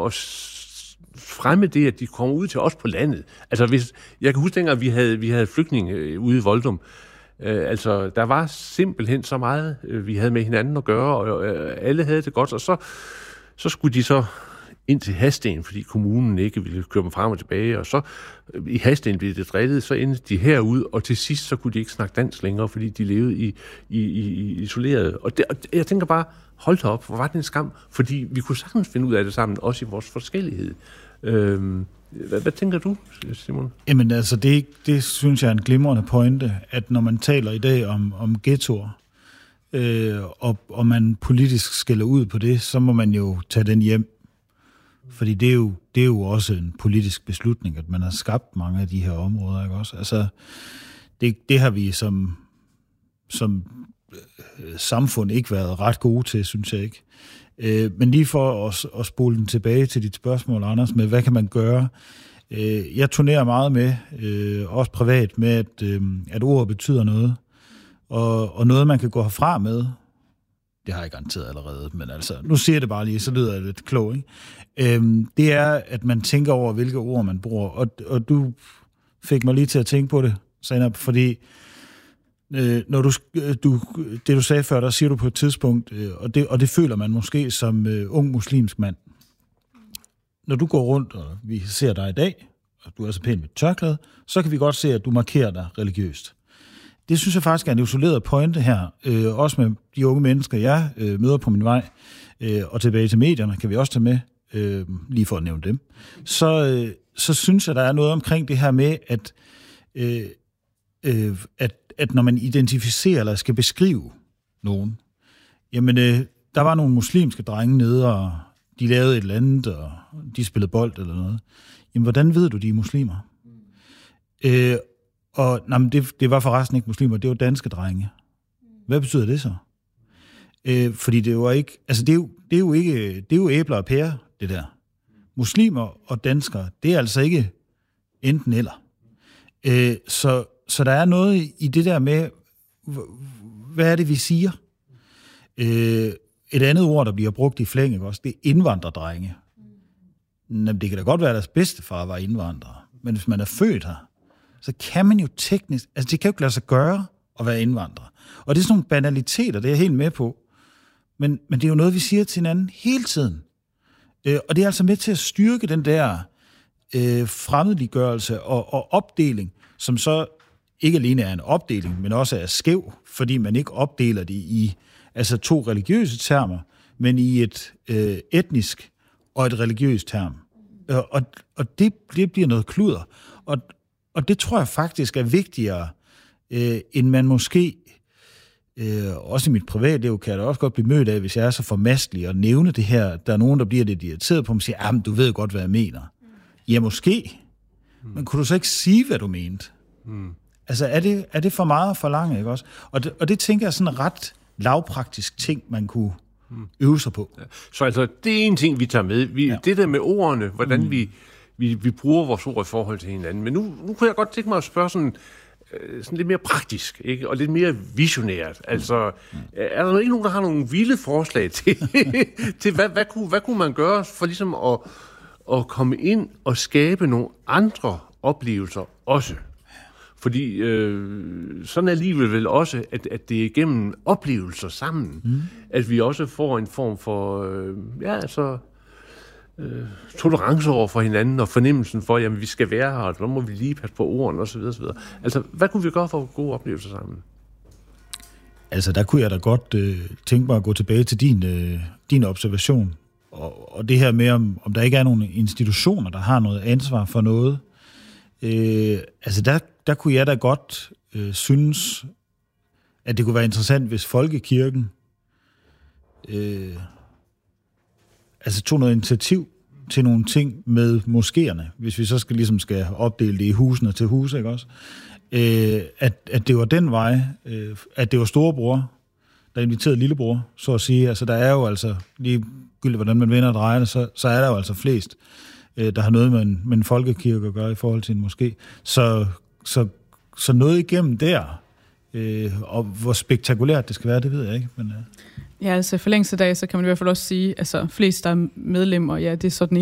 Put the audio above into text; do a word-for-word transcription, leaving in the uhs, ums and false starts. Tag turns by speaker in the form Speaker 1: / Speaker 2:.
Speaker 1: at, at fremme det, at de kommer ud til os på landet. Altså, hvis, jeg kan huske dengang, vi havde, vi havde flygtninge ude i Voldum. Øh, altså, der var simpelthen så meget, øh, vi havde med hinanden at gøre, og øh, alle havde det godt, og så, så skulle de så ind til Hadsten, fordi kommunen ikke ville køre dem frem og tilbage, og så øh, i Hadsten blev det drillet, så endte de herude, og til sidst så kunne de ikke snakke dansk længere, fordi de levede i, i, i isoleret. Og, det, og jeg tænker bare, hold da op, hvor var det en skam, fordi vi kunne sagtens finde ud af det sammen, også i vores forskellighed. Øhm, hvad, hvad tænker du, Simon?
Speaker 2: Jamen altså, det, det synes jeg er en glimrende pointe, at når man taler i dag om, om ghettoer, øh, og, og man politisk skælder ud på det, så må man jo tage den hjem. Fordi det er jo, det er jo også en politisk beslutning, at man har skabt mange af de her områder, ikke også? Altså, det, det har vi som, som øh, samfund ikke været ret gode til, synes jeg ikke. Øh, men lige for at, at spole den tilbage til dit spørgsmål, Anders, med hvad kan man gøre? Øh, jeg turnerer meget med, øh, også privat, med at, øh, at ord betyder noget. Og, og noget, man kan gå herfra med, det har jeg garanteret allerede, men altså, nu siger jeg det bare lige, så lyder jeg lidt klog, ikke? Øhm, det er, at man tænker over, hvilke ord man bruger, og, og du fik mig lige til at tænke på det, Zainab, fordi øh, når du, du, det du sagde før, der siger du på et tidspunkt, øh, og, det, og det føler man måske som øh, ung muslimsk mand. Når du går rundt, og vi ser dig i dag, og du er så pæn med tørklæde, så kan vi godt se, at du markerer dig religiøst. Det synes jeg faktisk er en isoleret pointe her, øh, også med de unge mennesker, jeg øh, møder på min vej, øh, og tilbage til medierne, kan vi også tage med, øh, lige for at nævne dem. Så, øh, så synes jeg, der er noget omkring det her med, at, øh, øh, at, at når man identificerer eller skal beskrive nogen, jamen, øh, der var nogle muslimske drenge nede, og de lavede et eller andet, og de spillede bold eller noget. Jamen, hvordan ved du, de er muslimer? Øh, Og nej, men det, det var forresten ikke muslimer, det var danske drenge. Hvad betyder det så? Øh, fordi det var ikke, altså det er, jo, det er jo ikke, det er jo æbler og pærer, det der. Muslimer og danskere, det er altså ikke enten eller. Øh, så, så der er noget i det der med, hvad er det, vi siger? Øh, et andet ord, der bliver brugt i flæng, ikke også, det er indvandrerdrenge. Jamen, det kan da godt være, at deres bedstefar var indvandrer, men hvis man er født her, så kan man jo teknisk, altså det kan jo ikke lade sig gøre at være indvandrer. Og det er sådan nogle banaliteter, det er jeg helt med på. Men, men det er jo noget, vi siger til hinanden hele tiden. Øh, og det er altså med til at styrke den der øh, fremmedliggørelse og, og opdeling, som så ikke alene er en opdeling, men også er skæv, fordi man ikke opdeler det i altså to religiøse termer, men i et øh, etnisk og et religiøst term. Øh, og og det, det bliver noget kludder. Og Og det tror jeg faktisk er vigtigere, øh, end man måske, øh, også i mit privatliv, kan jeg da også godt blive mødt af, hvis jeg er så formastelig og nævne det her. Der er nogen, der bliver lidt irriteret på mig og siger, jamen, du ved godt, hvad jeg mener. Mm. Ja, måske. Mm. Men kunne du så ikke sige, hvad du mente? Mm. Altså, er det, er det for meget at forlange, ikke også? Og det, og det tænker jeg er sådan en ret lavpraktisk ting, man kunne mm. øve sig på.
Speaker 1: Ja. Så altså, det er en ting, vi tager med. Vi, ja. Det der med ordene, hvordan mm. vi... Vi, vi bruger vores ord i forhold til hinanden. Men nu, nu kunne jeg godt tænke mig at spørge sådan, øh, sådan lidt mere praktisk, ikke? Og lidt mere visionært. Altså, mm. er der ikke nogen, der har nogle vilde forslag til, til hvad, hvad, kunne, hvad kunne man gøre for ligesom at, at komme ind og skabe nogle andre oplevelser også? Fordi øh, sådan er livet vel også, at, at det er gennem oplevelser sammen, mm. at vi også får en form for, øh, ja, altså... Øh, tolerance over for hinanden og fornemmelsen for, jamen vi skal være her, og så må vi lige passe på ordene osv. osv. Altså, hvad kunne vi gøre for gode oplevelser sammen?
Speaker 2: Altså, der kunne jeg da godt øh, tænke mig at gå tilbage til din, øh, din observation, og, og det her med, om, om der ikke er nogle institutioner, der har noget ansvar for noget. Øh, altså, der, der kunne jeg da godt øh, synes, at det kunne være interessant, hvis Folkekirken øh, altså tog noget initiativ til nogle ting med moskéerne, hvis vi så skal ligesom skal opdele det i husene til huse, ikke også? Øh, at, at det var den vej, øh, at det var storebror, der inviterede lillebror, så at sige. Altså der er jo altså, ligegyldigt hvordan man vender og drejer det, så, så er der jo altså flest, øh, der har noget med en, med en folkekirke at gøre i forhold til en moské. Så, så, så noget igennem der, øh, og hvor spektakulært det skal være, det ved jeg ikke, men... Øh.
Speaker 3: Ja, altså forlængst af dag, så kan man i hvert fald også sige, altså flest der er medlemmer, ja, det er sådan